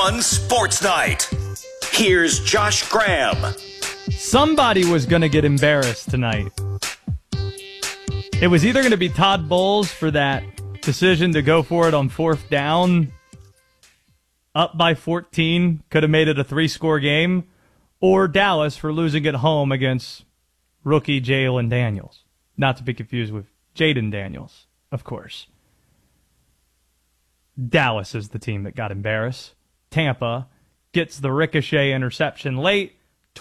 on Sports Night. Here's Josh Graham. Somebody was going to get embarrassed tonight. It was either going to be Todd Bowles for that decision to go for it on fourth down, up by 14, could have made it a 3-score game, or Dallas for losing at home against rookie Jalen Daniels. Not to be confused with Jaden Daniels, of course. Dallas is the team that got embarrassed. Tampa gets the ricochet interception late,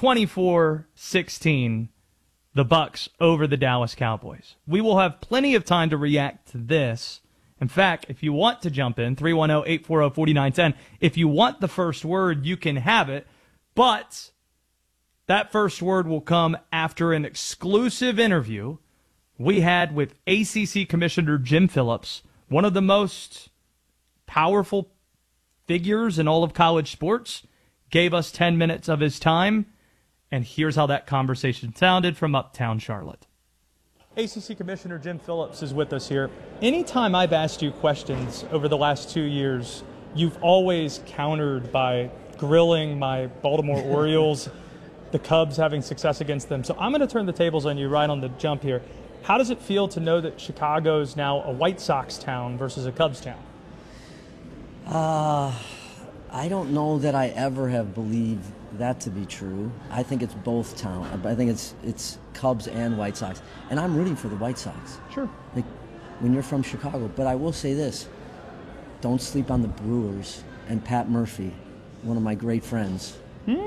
24-16, the Bucks over the Dallas Cowboys. We will have plenty of time to react to this. In fact, if you want to jump in, 310-840-4910, if you want the first word, you can have it, but that first word will come after an exclusive interview we had with ACC Commissioner Jim Phillips, one of the most powerful figures in all of college sports, gave us 10 minutes of his time, and here's how that conversation sounded from Uptown Charlotte. ACC Commissioner Jim Phillips is with us here. Anytime I've asked you questions over the last 2 years, you've always countered by grilling my Baltimore Orioles, the Cubs having success against them. So I'm going to turn the tables on you right on the jump here. How does it feel to know that Chicago's now a White Sox town versus a Cubs town? I don't know that I ever have believed that to be true. I think it's both town. I think it's Cubs and White Sox. And I'm rooting for the White Sox. Sure. Like, when you're from Chicago. But I will say this. Don't sleep on the Brewers and Pat Murphy, one of my great friends.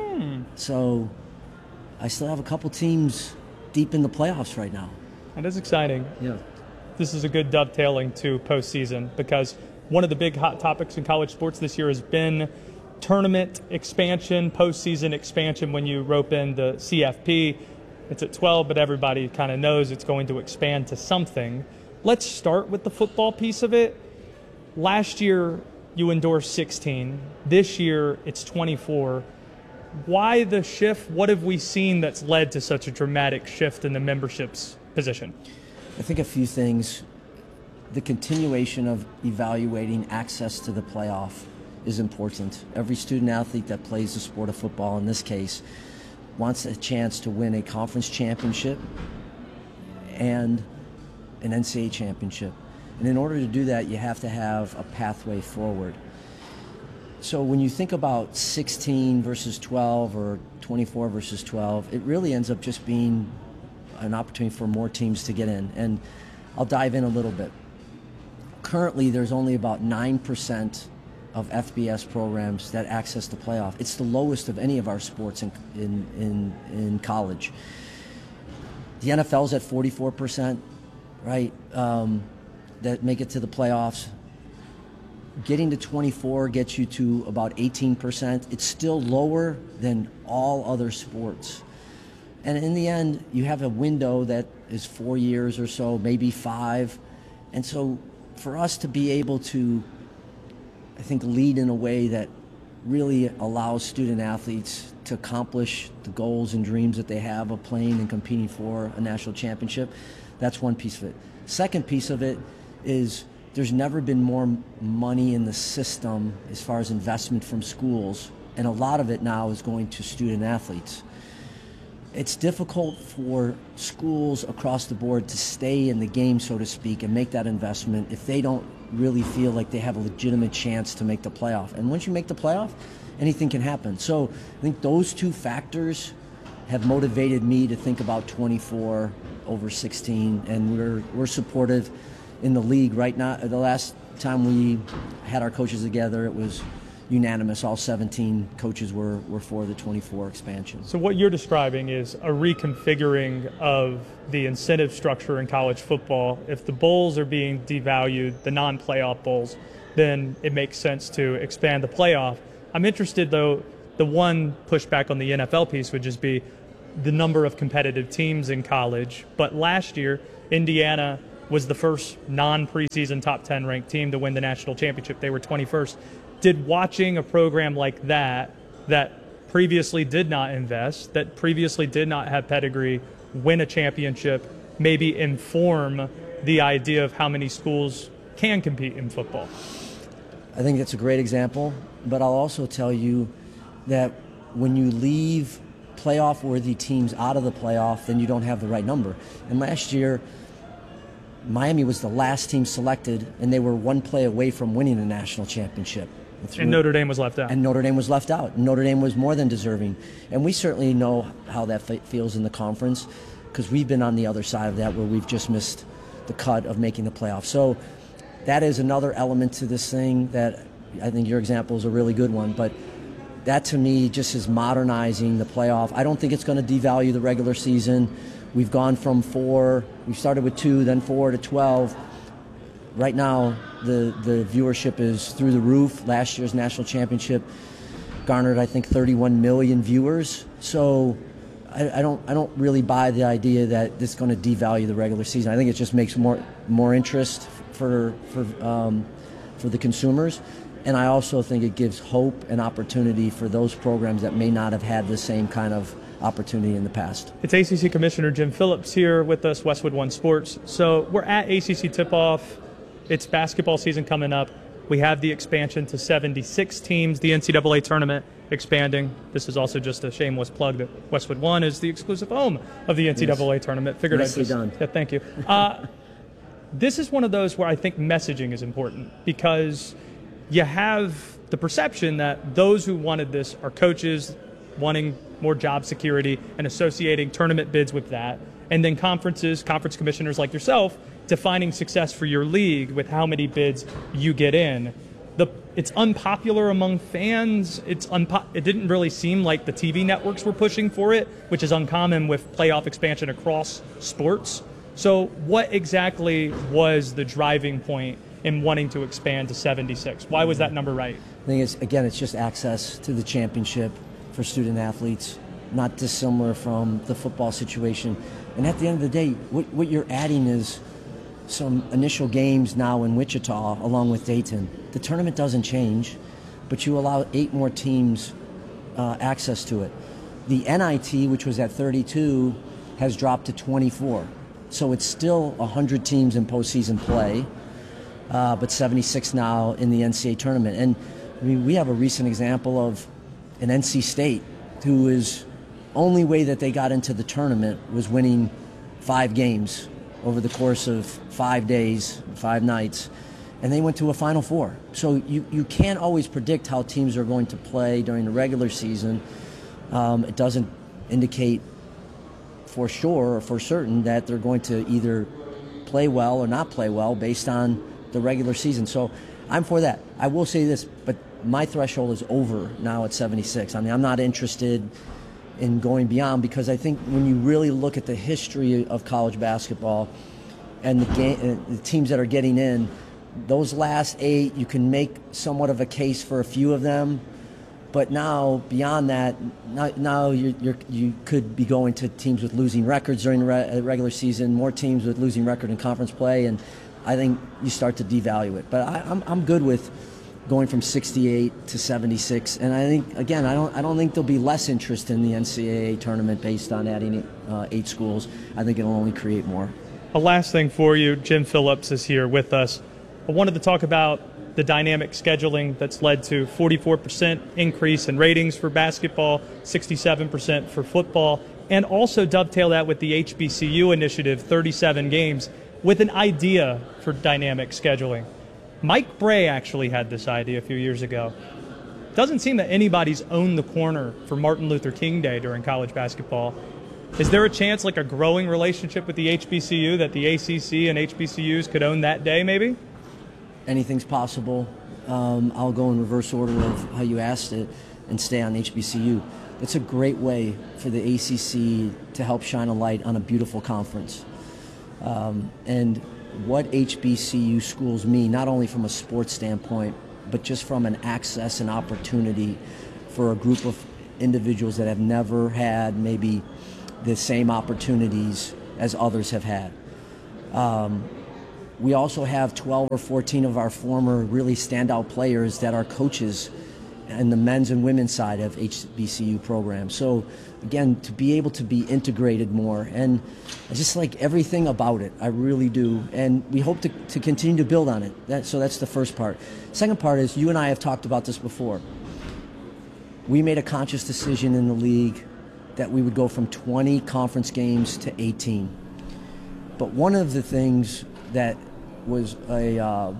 So I still have a couple teams deep in the playoffs right now. That is exciting. Yeah. This is a good dovetailing to postseason because one of the big hot topics in college sports this year has been tournament expansion, postseason expansion when you rope in the CFP. It's at 12, but everybody kind of knows it's going to expand to something. Let's start with the football piece of it. Last year, you endorsed 16. This year, it's 24. Why the shift? What have we seen that's led to such a dramatic shift in the membership's position? I think a few things. The continuation of evaluating access to the playoff is important. Every student athlete that plays the sport of football, in this case, wants a chance to win a conference championship and an NCAA championship. And in order to do that, you have to have a pathway forward. So when you think about 16 versus 12 or 24 versus 12, it really ends up just being an opportunity for more teams to get in. And I'll dive in a little bit. Currently, there's only about 9% of FBS programs that access the playoff. It's the lowest of any of our sports in college. The NFL's at 44%, right, that make it to the playoffs. Getting to 24 gets you to about 18%. It's still lower than all other sports. And in the end, you have a window that is 4 years or so, maybe 5. And so for us to be able to, I think, lead in a way that really allows student athletes to accomplish the goals and dreams that they have of playing and competing for a national championship, that's one piece of it. Second piece of it is there's never been more money in the system as far as investment from schools, and a lot of it now is going to student athletes. It's difficult for schools across the board to stay in the game, so to speak, and make that investment if they don't really feel like they have a legitimate chance to make the playoff. And once you make the playoff, anything can happen. So I think those two factors have motivated me to think about 24 over 16, and we're supportive in the league right now. The last time we had our coaches together, it was unanimous. All 17 coaches were for the 24 expansion. So what you're describing is a reconfiguring of the incentive structure in college football. If the bowls are being devalued, the non-playoff bowls, then it makes sense to expand the playoff. I'm interested, though, the one pushback on the NFL piece would just be the number of competitive teams in college. But last year, Indiana was the first non-preseason top 10 ranked team to win the national championship. They were 21st. Did watching a program like that previously did not invest, that previously did not have pedigree, win a championship, maybe inform the idea of how many schools can compete in football? I think that's a great example, but I'll also tell you that when you leave playoff-worthy teams out of the playoff, then you don't have the right number. And last year, Miami was the last team selected, and they were one play away from winning the national championship. And Notre Dame was left out. And Notre Dame was left out. Notre Dame was more than deserving. And we certainly know how that feels in the conference, because we've been on the other side of that, where we've just missed the cut of making the playoffs. So that is another element to this thing that I think your example is a really good one. But that, to me, just is modernizing the playoff. I don't think it's going to devalue the regular season. We've gone from 4, we started with 2, then 4 to 12. Right now, the viewership is through the roof. Last year's national championship garnered, I think, 31 million viewers. So I don't really buy the idea that this is going to devalue the regular season. I think it just makes more interest for the consumers. And I also think it gives hope and opportunity for those programs that may not have had the same kind of opportunity in the past. It's ACC Commissioner Jim Phillips here with us, Westwood One Sports. So we're at ACC tip-off. It's basketball season coming up. We have the expansion to 76 teams, the NCAA tournament expanding. This is also just a shameless plug that Westwood One is the exclusive home of the NCAA tournament. Figured Nicely I'd just, done. Yeah, thank you. This is one of those where I think messaging is important, because you have the perception that those who wanted this are coaches wanting more job security and associating tournament bids with that, and then conference commissioners like yourself defining success for your league with how many bids you get in. It's unpopular among fans. It didn't really seem like the TV networks were pushing for it, which is uncommon with playoff expansion across sports. So what exactly was the driving point in wanting to expand to 76? Why was that number right? I think it's just access to the championship for student athletes, not dissimilar from the football situation. And at the end of the day, what you're adding is some initial games now in Wichita along with Dayton. The tournament doesn't change, but you allow 8 more teams access to it. The NIT, which was at 32, has dropped to 24. So it's still 100 teams in postseason play, but 76 now in the NCAA tournament. And I mean, we have a recent example of an NC State who is only way that they got into the tournament was winning 5 games over the course of 5 days, 5 nights, and they went to a Final Four. So you can't always predict how teams are going to play during the regular season. It doesn't indicate for sure or for certain that they're going to either play well or not play well based on the regular season. So I'm for that. I will say this, but my threshold is over now at 76. I mean, I'm not interested in going beyond, because I think when you really look at the history of college basketball and the teams that are getting in, those last 8, you can make somewhat of a case for a few of them. But now, beyond that, now you could be going to teams with losing records during the regular season, more teams with losing record in conference play, and I think you start to devalue it. But I'm good with going from 68 to 76, and I think, again, I don't think there'll be less interest in the NCAA tournament based on adding 8 schools. I think it'll only create more. A last thing for you, Jim Phillips is here with us. I wanted to talk about the dynamic scheduling that's led to 44% increase in ratings for basketball, 67% for football, and also dovetail that with the HBCU initiative, 37 games, with an idea for dynamic scheduling. Mike Bray actually had this idea a few years ago. Doesn't seem that anybody's owned the corner for Martin Luther King Day during college basketball. Is there a chance, like a growing relationship with the HBCU, that the ACC and HBCUs could own that day maybe? Anything's possible. I'll go in reverse order of how you asked it and stay on HBCU. It's a great way for the ACC to help shine a light on a beautiful conference. And what HBCU schools mean, not only from a sports standpoint, but just from an access and opportunity for a group of individuals that have never had maybe the same opportunities as others have had. We also have 12 or 14 of our former really standout players that are coaches and the men's and women's side of HBCU programs. So again, to be able to be integrated more, and I just like everything about it. I really do, and we hope to continue to build on it. So that's the first part. Second part is, you and I have talked about this before. We made a conscious decision in the league that we would go from 20 conference games to 18. But one of the things that was I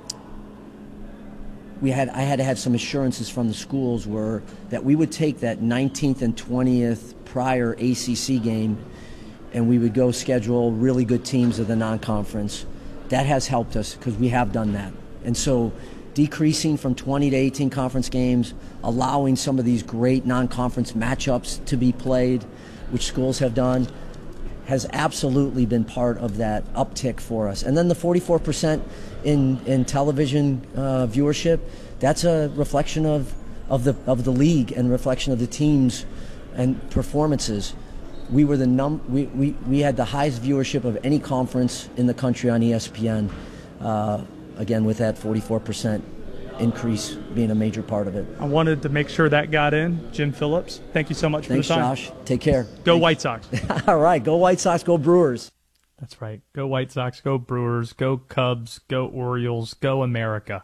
had to have some assurances from the schools were that we would take that 19th and 20th prior ACC game, and we would go schedule really good teams of the non-conference. That has helped us because we have done that. And so decreasing from 20 to 18 conference games, allowing some of these great non-conference matchups to be played, which schools have done, has absolutely been part of that uptick for us. And then the 44% in television viewership, that's a reflection of the league and reflection of the teams and performances. We were we had the highest viewership of any conference in the country on ESPN. Again, with that 44% increase being a major part of it. I wanted to make sure that got in. Jim Phillips, thank you so much for the time. Thanks, Josh. Take care. Go White Sox. All right, go White Sox, go Brewers. That's right. Go White Sox, go Brewers, go Cubs, go Orioles, go America.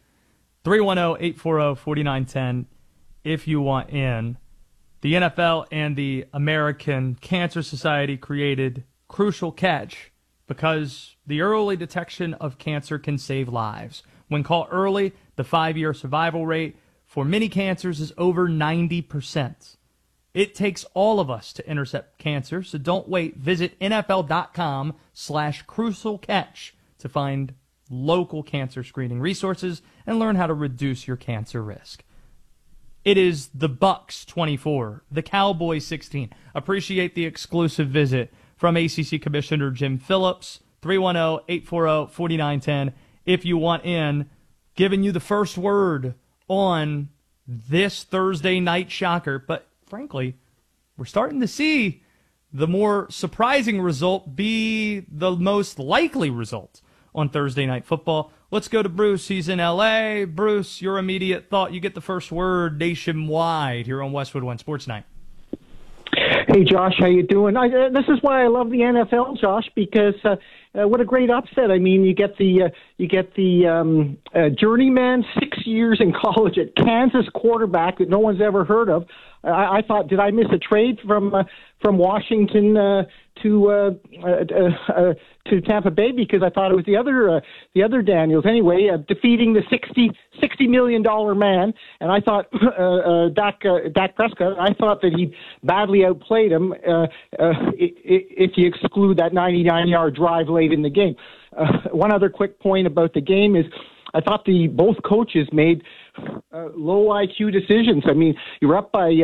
310-840-4910 if you want in. The NFL and the American Cancer Society created Crucial Catch because the early detection of cancer can save lives. When caught early, the 5-year survival rate for many cancers is over 90%. It takes all of us to intercept cancer, so don't wait. Visit NFL.com/crucialcatch to find local cancer screening resources and learn how to reduce your cancer risk. It is the Bucks 24, the Cowboys 16. Appreciate the exclusive visit from ACC Commissioner Jim Phillips. 310-840-4910 if you want in. Giving you the first word on this Thursday night shocker. But frankly, we're starting to see the more surprising result be the most likely result on Thursday Night Football. Let's go to Bruce. He's in L.A. Bruce, your immediate thought. You get the first word nationwide here on Westwood One Sports Night. Hey, Josh, how you doing? This is why I love the NFL, Josh, because what a great upset. I mean, you get the journeyman, 6 years in college at Kansas quarterback that no one's ever heard of. I thought, did I miss a trade from Washington to Tampa Bay, because I thought it was the other Daniels. Anyway, defeating the $60 million man, and I thought Dak Prescott. I thought that he badly outplayed him. If you exclude that 99-yard drive late in the game. One other quick point about the game is, I thought both coaches made low IQ decisions. I mean, you're up by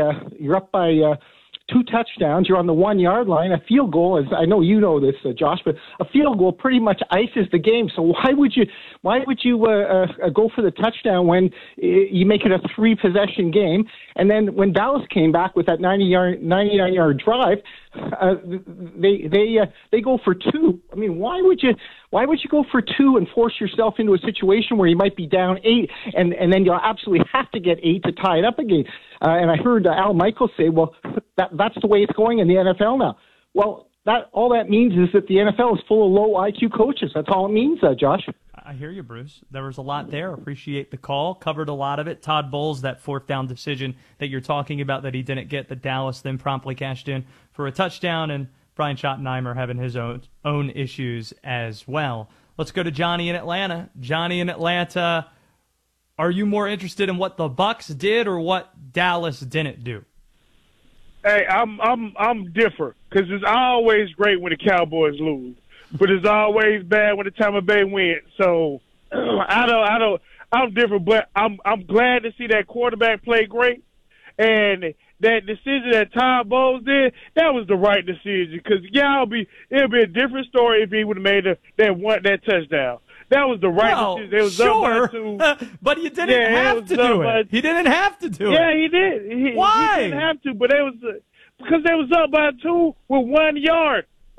2 touchdowns. You're on the 1-yard line. A field goal, as I know you know this, Josh, but a field goal pretty much ices the game. So why would you go for the touchdown when you make it a 3-possession game? And then when Dallas came back with that 99-yard drive, they go for 2. I mean, why would you go for 2 and force yourself into a situation where you might be down 8 and then you'll absolutely have to get 8 to tie it up again? And I heard Al Michaels say, well, that's the way it's going in the NFL now. Well, all that means is that the NFL is full of low IQ coaches. That's all it means, Josh. I hear you, Bruce. There was a lot there. Appreciate the call. Covered a lot of it. Todd Bowles, that 4th down decision that you're talking about that he didn't get, that Dallas then promptly cashed in for a touchdown, and Brian Schottenheimer having his own issues as well. Let's go to Johnny in Atlanta. Johnny in Atlanta, are you more interested in what the Bucks did or what Dallas didn't do? Hey, I'm different, because it's always great when the Cowboys lose, but it's always bad when the Tampa Bay wins. So I'm different, but I'm glad to see that quarterback play great, and that decision that Todd Bowles did, that was the right decision. Because it'll be a different story if he would have made that touchdown. That was the right decision. It was sure, up by 2. But you didn't have to do it. He didn't have to do it. Yeah, he did. Why? He didn't have to, but because they was up by 2 with 1 yard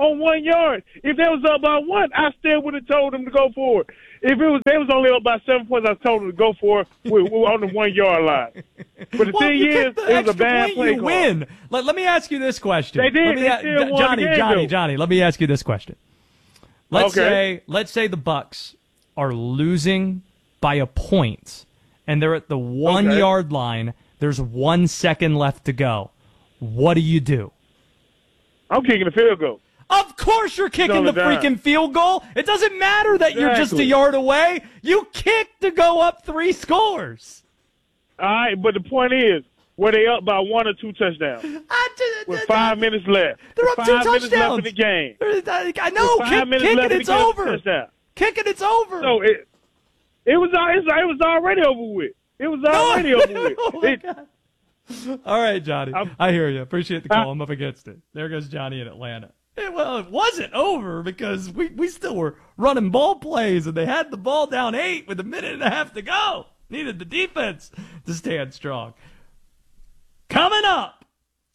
on 1 yard. If they was up by 1, I still would have told them to go for it. If they was only up by 7 points, I told them to go for it. We're on the 1 yard line. But the thing is, it was a bad play call. Win. Let me ask you this question. They did. They still won the game, Johnny. Let me ask you this question. Let's say the Bucks are losing by a point, and they're at the 1 yard line. There's 1 second left to go. What do? I'm kicking the field goal. Of course you're kicking the freaking field goal. It doesn't matter that you're just a yard away. You kick to go up 3 scores. All right, but the point is, were they up by 1 or 2 touchdowns? With 5 minutes left. They're up 2 touchdowns. 5 minutes left in the game. I know. Kicking, it's over. Kicking, it's over. So it was already over with. It was already over with. All right, Johnny. I hear you. Appreciate the call. I'm up against it. There goes Johnny in Atlanta. Well, it wasn't over because we still were running ball plays, and they had the ball down 8 with 1.5 minutes to go. Needed the defense to stand strong. Coming up,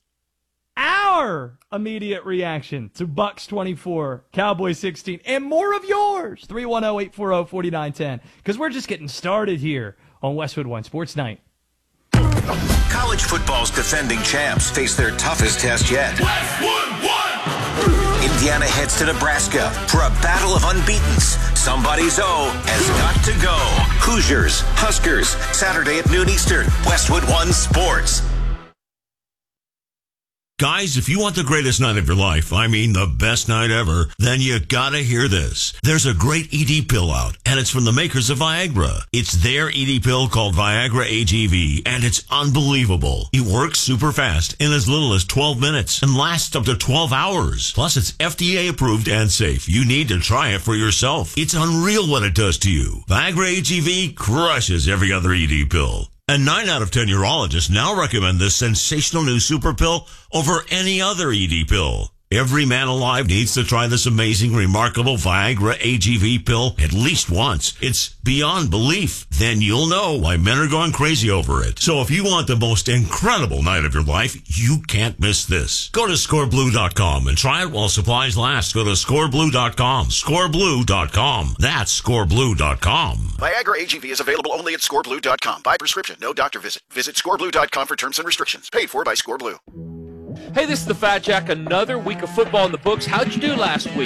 our immediate reaction to Bucks 24, Cowboys 16, and more of yours. 310-840-4910, because we're just getting started here on Westwood One Sports Night. College football's defending champs face their toughest test yet. Westwood One! Indiana heads to Nebraska for a battle of unbeatens. Somebody's O has got to go. Hoosiers, Huskers, Saturday at noon Eastern. Westwood One Sports. Guys, if you want the greatest night of your life, I mean the best night ever, then you gotta hear this. There's a great ED pill out, and it's from the makers of Viagra. It's their ED pill called Viagra AGV, and it's unbelievable. It works super fast in as little as 12 minutes and lasts up to 12 hours. Plus, it's FDA approved and safe. You need to try it for yourself. It's unreal what it does to you. Viagra AGV crushes every other ED pill. And 9 out of 10 urologists now recommend this sensational new super pill over any other ED pill. Every man alive needs to try this amazing, remarkable Viagra AGV pill at least once. It's beyond belief. Then you'll know why men are going crazy over it. So if you want the most incredible night of your life, you can't miss this. Go to scoreblue.com and try it while supplies last. Go to scoreblue.com. Scoreblue.com. That's scoreblue.com. Viagra AGV is available only at scoreblue.com. By prescription, no doctor visit. Visit scoreblue.com for terms and restrictions. Paid for by Scoreblue. Hey, this is the Fat Jack. Another week of football in the books. How'd you do last week?